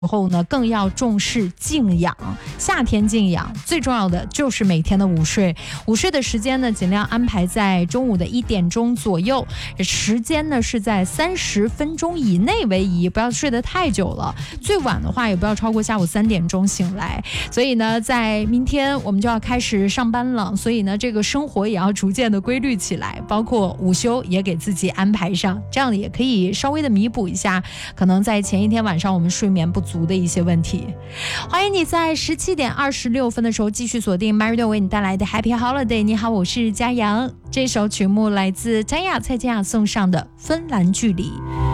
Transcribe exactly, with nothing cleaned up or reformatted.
后呢，更要重视静养。夏天静养最重要的就是每天的午睡，午睡的时间呢，尽量安排在中午的一点钟左右，时间呢是在三十分钟以内为宜，不要睡得太久了。最晚的话也不要超过下午三点钟醒来。所以呢，在明天我们就要开始上班了，所以呢，这个生活也要逐渐的规律起来，包括午休也给自己安排上，这样也可以稍微的弥补一下可能在前一天晚上我们睡眠不足足的一些问题。欢迎你在十七点二十六分的时候继续锁定 MyRadio 为你带来的 Happy Holiday。 你好，我是嘉阳。这首曲目来自詹雅蔡健雅送上的芬兰距离。